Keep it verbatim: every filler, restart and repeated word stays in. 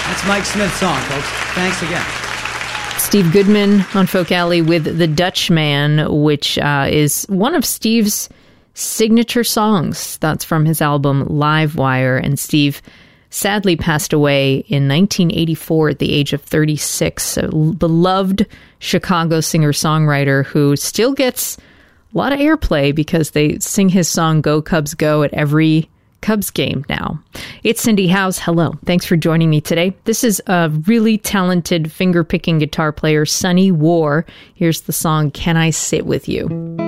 That's Mike Smith's song, folks. Thanks again. Steve Goodman on Folk Alley with The Dutchman, which uh, is one of Steve's signature songs. That's from his album Live Wire. And Steve sadly passed away in nineteen eighty-four at the age of thirty-six. A beloved Chicago singer-songwriter who still gets a lot of airplay because they sing his song Go Cubs Go at every Cubs game now. It's Cindy Howes. Hello. Thanks for joining me today. This is a really talented finger-picking guitar player, Sonny War. Here's the song, Can I Sit With You?